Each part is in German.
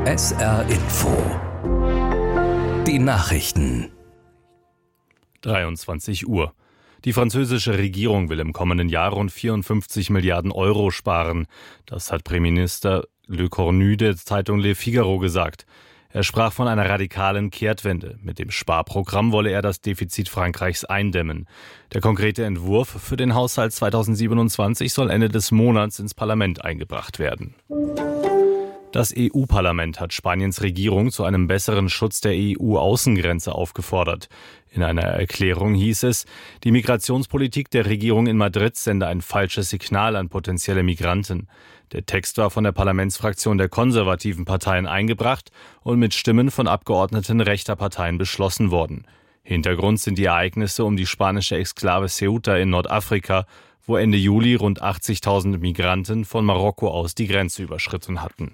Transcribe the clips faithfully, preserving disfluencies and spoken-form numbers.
S R Info. Die Nachrichten. dreiundzwanzig Uhr. Die französische Regierung will im kommenden Jahr rund vierundfünfzig Milliarden Euro sparen. Das hat Premierminister Le Cornu der Zeitung Le Figaro gesagt. Er sprach von einer radikalen Kehrtwende. Mit dem Sparprogramm wolle er das Defizit Frankreichs eindämmen. Der konkrete Entwurf für den Haushalt zweitausendsiebenundzwanzig soll Ende des Monats ins Parlament eingebracht werden. Das E U-Parlament hat Spaniens Regierung zu einem besseren Schutz der E U-Außengrenze aufgefordert. In einer Erklärung hieß es, die Migrationspolitik der Regierung in Madrid sende ein falsches Signal an potenzielle Migranten. Der Text war von der Parlamentsfraktion der konservativen Parteien eingebracht und mit Stimmen von Abgeordneten rechter Parteien beschlossen worden. Hintergrund sind die Ereignisse um die spanische Exklave Ceuta in Nordafrika, wo Ende Juli rund achtzigtausend Migranten von Marokko aus die Grenze überschritten hatten.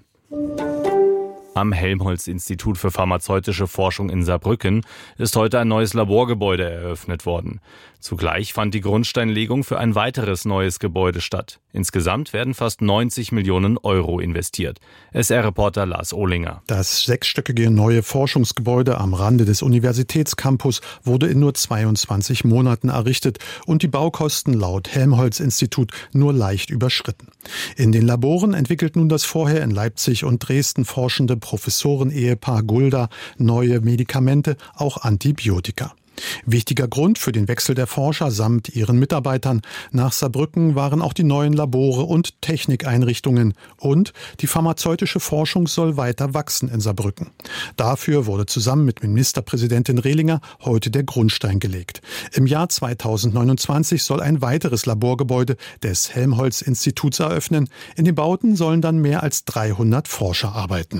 Am Helmholtz-Institut für pharmazeutische Forschung in Saarbrücken ist heute ein neues Laborgebäude eröffnet worden. Zugleich fand die Grundsteinlegung für ein weiteres neues Gebäude statt. Insgesamt werden fast neunzig Millionen Euro investiert. S R-Reporter Lars Ohlinger. Das sechsstöckige neue Forschungsgebäude am Rande des Universitätscampus wurde in nur zweiundzwanzig Monaten errichtet und die Baukosten laut Helmholtz-Institut nur leicht überschritten. In den Laboren entwickelt nun das vorher in Leipzig und Dresden forschende Professoren-Ehepaar Gulda neue Medikamente, auch Antibiotika. Wichtiger Grund für den Wechsel der Forscher samt ihren Mitarbeitern nach Saarbrücken waren auch die neuen Labore und Technikeinrichtungen und die pharmazeutische Forschung soll weiter wachsen in Saarbrücken. Dafür wurde zusammen mit Ministerpräsidentin Rehlinger heute der Grundstein gelegt. Im Jahr zweitausendneunundzwanzig soll ein weiteres Laborgebäude des Helmholtz-Instituts eröffnen. In den Bauten sollen dann mehr als dreihundert Forscher arbeiten.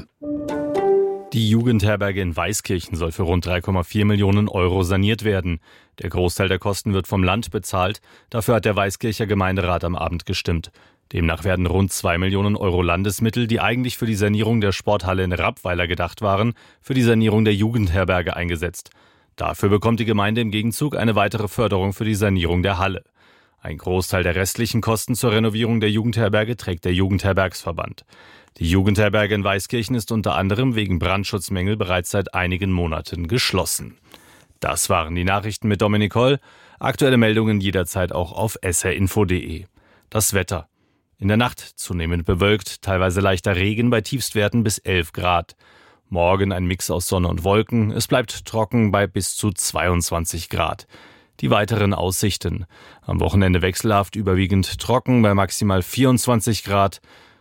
Die Jugendherberge in Weißkirchen soll für rund drei Komma vier Millionen Euro saniert werden. Der Großteil der Kosten wird vom Land bezahlt. Dafür hat der Weißkircher Gemeinderat am Abend gestimmt. Demnach werden rund zwei Millionen Euro Landesmittel, die eigentlich für die Sanierung der Sporthalle in Rappweiler gedacht waren, für die Sanierung der Jugendherberge eingesetzt. Dafür bekommt die Gemeinde im Gegenzug eine weitere Förderung für die Sanierung der Halle. Ein Großteil der restlichen Kosten zur Renovierung der Jugendherberge trägt der Jugendherbergsverband. Die Jugendherberge in Weißkirchen ist unter anderem wegen Brandschutzmängel bereits seit einigen Monaten geschlossen. Das waren die Nachrichten mit Dominik Holl. Aktuelle Meldungen jederzeit auch auf s r info punkt d e. Das Wetter. In der Nacht zunehmend bewölkt, teilweise leichter Regen bei Tiefstwerten bis elf Grad. Morgen ein Mix aus Sonne und Wolken. Es bleibt trocken bei bis zu zweiundzwanzig Grad. Die weiteren Aussichten. Am Wochenende wechselhaft überwiegend trocken bei maximal vierundzwanzig Grad.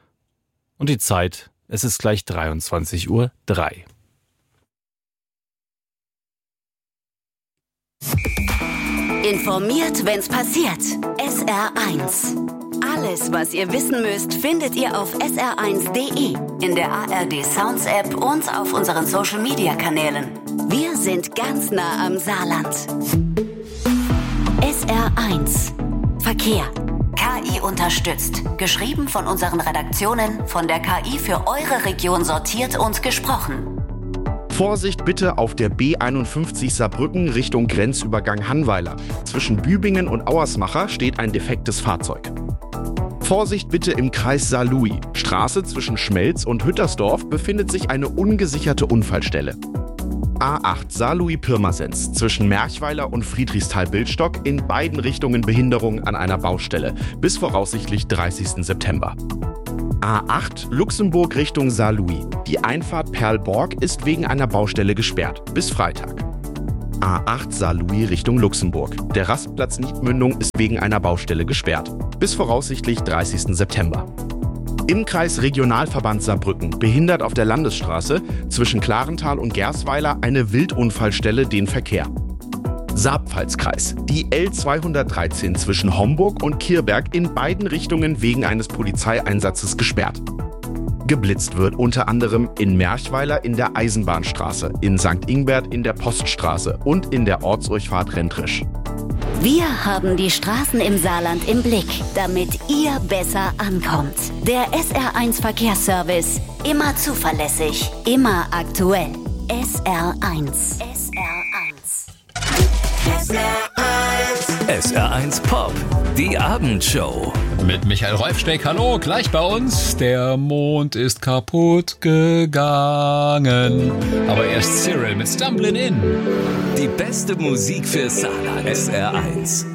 Und die Zeit, es ist gleich dreiundzwanzig Uhr drei. Informiert, wenn's passiert. S R eins. Alles, was ihr wissen müsst, findet ihr auf s r eins punkt d e, in der A R D Sounds App und auf unseren Social Media Kanälen. Wir sind ganz nah am Saarland. S R eins. Verkehr. K I unterstützt. Geschrieben von unseren Redaktionen, von der K I für eure Region sortiert und gesprochen. Vorsicht bitte auf der B einundfünfzig Saarbrücken Richtung Grenzübergang Hannweiler. Zwischen Bübingen und Auersmacher steht ein defektes Fahrzeug. Vorsicht bitte im Kreis Saarlouis. Straße zwischen Schmelz und Hüttersdorf befindet sich eine ungesicherte Unfallstelle. A acht Saarlouis-Pirmasens zwischen Merchweiler und Friedrichsthal-Bildstock, in beiden Richtungen Behinderung an einer Baustelle, bis voraussichtlich dreißigsten September. A acht Luxemburg Richtung Saarlouis. Die Einfahrt Perlborg ist wegen einer Baustelle gesperrt, bis Freitag. A acht Saarlouis Richtung Luxemburg. Der Rastplatz Niedmündung ist wegen einer Baustelle gesperrt, bis voraussichtlich dreißigsten September. Im Kreis Regionalverband Saarbrücken behindert auf der Landesstraße zwischen Klarental und Gersweiler eine Wildunfallstelle den Verkehr. Saarpfalzkreis. Die L zweihundertdreizehn zwischen Homburg und Kirberg in beiden Richtungen wegen eines Polizeieinsatzes gesperrt. Geblitzt wird unter anderem in Merchweiler in der Eisenbahnstraße, in Sankt Ingbert in der Poststraße und in der Ortsdurchfahrt Rentrisch. Wir haben die Straßen im Saarland im Blick, damit ihr besser ankommt. Der S R eins Verkehrsservice. Immer zuverlässig, immer aktuell. S R eins. S R eins. S R eins Pop. Die Abendshow. Mit Michael Rolfsteck, hallo, gleich bei uns. Der Mond ist kaputt gegangen. Aber erst Cyril mit Stumblin' In. Die beste Musik für Saarland. S R eins.